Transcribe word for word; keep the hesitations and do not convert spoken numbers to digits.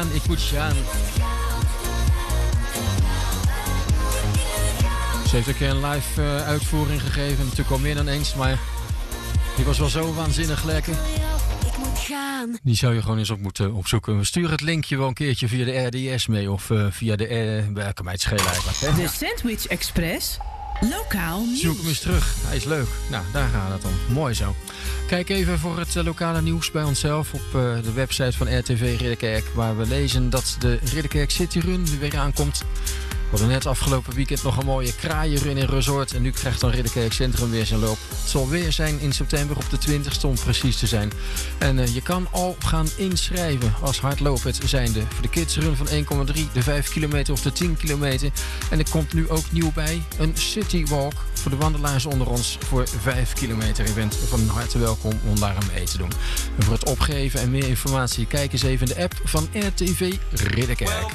gaan, ik moet gaan. Ze heeft ook een live uh, uitvoering gegeven, natuurlijk al meer dan eens, maar die was wel zo waanzinnig lekker. Die zou je gewoon eens op moeten opzoeken. We sturen het linkje wel een keertje via de R D S mee of uh, via de... Uh, kan mij het schelen eigenlijk. De Sandwich Express, lokaal nieuws. Zoek hem eens terug, hij is leuk. Nou, daar gaat het om. Mooi zo. Kijk even voor het uh, lokale nieuws bij onszelf op uh, de website van R T V Ridderkerk, waar we lezen dat de Ridderkerk City Run er weer aankomt. We hadden net afgelopen weekend nog een mooie kraaienrun in Resort. En nu krijgt dan Ridderkerk Centrum weer zijn loop. Het zal weer zijn in september op de twintigste om precies te zijn. En uh, je kan al gaan inschrijven als hardloper zijnde. Voor de kidsrun van één komma drie, de vijf kilometer of de tien kilometer. En er komt nu ook nieuw bij een citywalk voor de wandelaars onder ons voor vijf kilometer. Je bent van harte welkom om daar aan mee te doen. En voor het opgeven en meer informatie kijk eens even in de app van R T V Ridderkerk.